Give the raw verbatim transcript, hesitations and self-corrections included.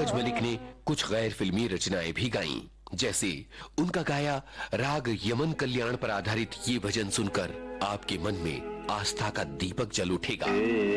नीरज मलिक ने कुछ गैर फिल्मी रचनाएं भी गाईं, जैसे उनका गाया राग यमन कल्याण पर आधारित ये भजन सुनकर आपके मन में आस्था का दीपक जल उठेगा।